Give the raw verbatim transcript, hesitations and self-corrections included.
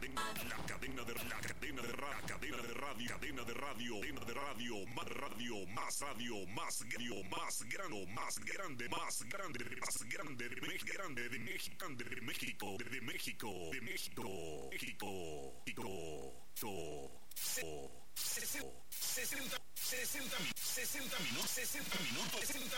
La cadena de la cadena de radio, cadena de radio, cadena de radio, cadena de radio, más radio, más radio, más radio, más grande, más grande, más grande, más grande de México, grande de México, grande de México, de México, de México, México, México, sesenta, sesenta, sesenta minutos, sesenta minutos, sesenta